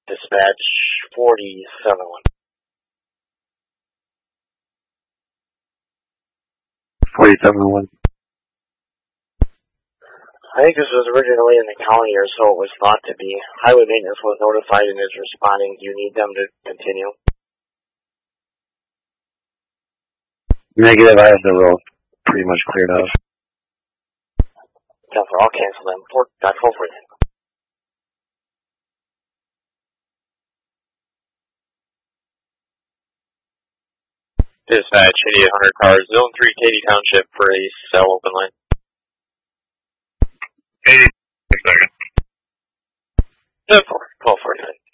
Dispatch 47-1. 47-1. I think this was originally in the county, or so it was thought to be. Highway maintenance was notified and is responding. Do you need them to continue? Negative, I have the road pretty much cleared out. Counselor, I'll cancel them. That's all for you. Dispatch 8800 cars, Zone 3, Katy Township for a cell open line. 80 seconds. 1249.